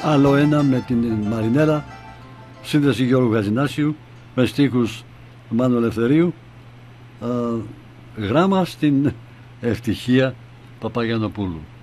άλλο ένα με την Μαρινέλα, σύνδεση Γιώργου Χατζηνάσιου, με στίχους Μάνου Ελευθερίου, γράμμα στην Ευτυχία Παπαγιαννοπούλου.